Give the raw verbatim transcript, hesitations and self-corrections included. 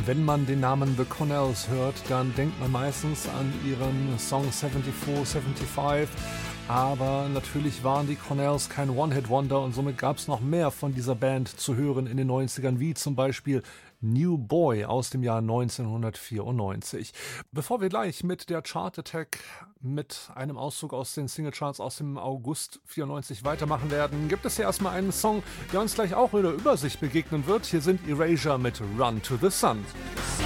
Wenn man den Namen The Cornells hört, dann denkt man meistens an ihren Song vierundsiebzig, fünfundsiebzig. Aber natürlich waren die Cornells kein One-Hit-Wonder und somit gab es noch mehr von dieser Band zu hören in den neunzigern, wie zum Beispiel New Boy aus dem Jahr neunzehnhundertvierundneunzig. Bevor wir gleich mit der Chart Attack mit einem Auszug aus den Singlecharts aus dem August vierundneunzig weitermachen werden, gibt es ja erstmal einen Song, der uns gleich auch in der Übersicht begegnen wird. Hier sind Erasure mit Run to the Sun.